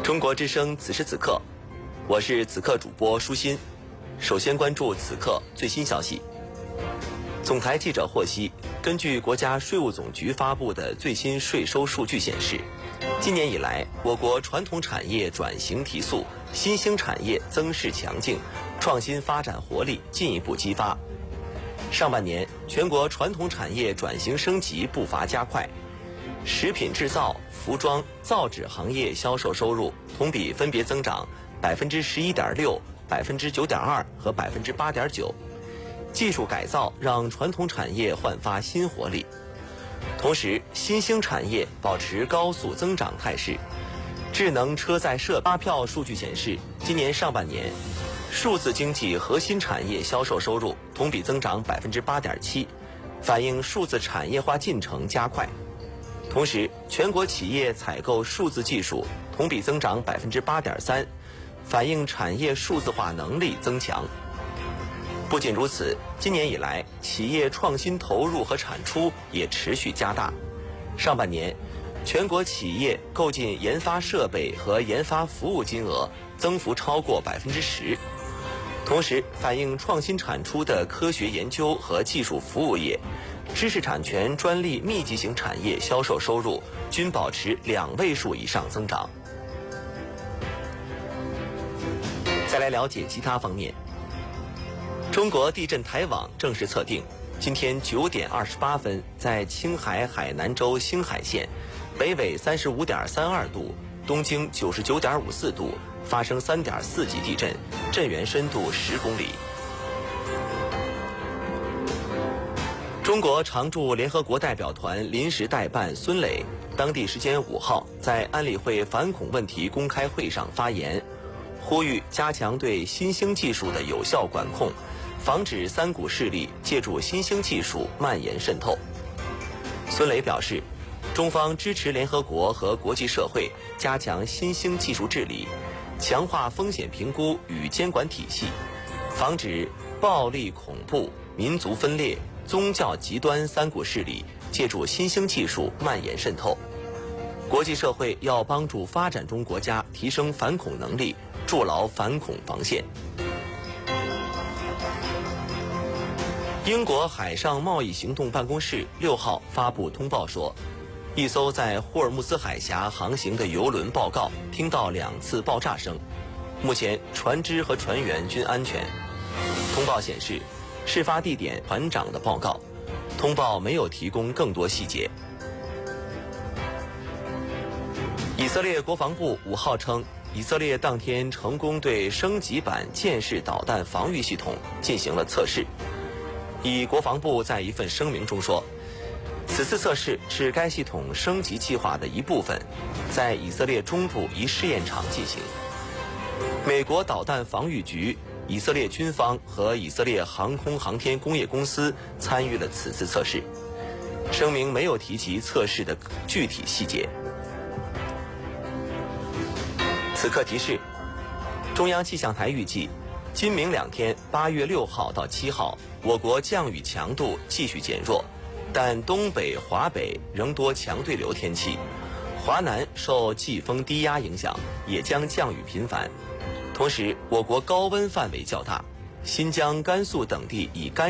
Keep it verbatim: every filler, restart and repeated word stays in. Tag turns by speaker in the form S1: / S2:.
S1: 中国之声此时此刻，我是此刻主播舒心。首先关注此刻最新消息。总台记者获悉，根据国家税务总局发布的最新税收数据显示，今年以来，我国传统产业转型提速，新兴产业增势强劲，创新发展活力进一步激发。上半年，全国传统产业转型升级步伐加快，食品制造、服装、造纸行业销售收入同比分别增长百分之十一点六、百分之九点二和百分之八点九。技术改造让传统产业焕发新活力，同时新兴产业保持高速增长态势。智能车载设备发票数据显示，今年上半年，数字经济核心产业销售收入同比增长百分之八点七，反映数字产业化进程加快。同时，全国企业采购数字技术同比增长百分之八点三，反映产业数字化能力增强。不仅如此，今年以来，企业创新投入和产出也持续加大。上半年，全国企业购进研发设备和研发服务金额增幅超过百分之十。同时，反映创新产出的科学研究和技术服务业、知识产权专利密集型产业销售收入均保持两位数以上增长。再来了解其他方面。中国地震台网正式测定，今天九点二十八分，在青海海南州兴海县，北纬三十五点三二度，东经九十九点五四度，发生三点四级地震，震源深度十公里。中国常驻联合国代表团临时代办孙磊，当地时间五号在安理会反恐问题公开会上发言，呼吁加强对新兴技术的有效管控，防止三股势力借助新兴技术蔓延渗透。孙磊表示，中方支持联合国和国际社会加强新兴技术治理，强化风险评估与监管体系，防止暴力恐怖、民族分裂、宗教极端三股势力借助新兴技术蔓延渗透。国际社会要帮助发展中国家提升反恐能力，筑牢反恐防线。英国海上贸易行动办公室六号发布通报说，一艘在霍尔木兹海峡航行的油轮报告听到两次爆炸声，目前船只和船员均安全。通报显示，事发地点船长的报告，通报没有提供更多细节。以色列国防部五号称，以色列当天成功对升级版剑式导弹防御系统进行了测试。以国防部在一份声明中说，此次测试是该系统升级计划的一部分，在以色列中部一试验场进行。美国导弹防御局、以色列军方和以色列航空航天工业公司参与了此次测试。声明没有提及测试的具体细节。此刻提示，中央气象台预计，今明两天八月六号到七号，我国降雨强度继续减弱，但东北、华北仍多强对流天气，华南受季风低压影响，也将降雨频繁。同时，我国高温范围较大，新疆、甘肃等地以干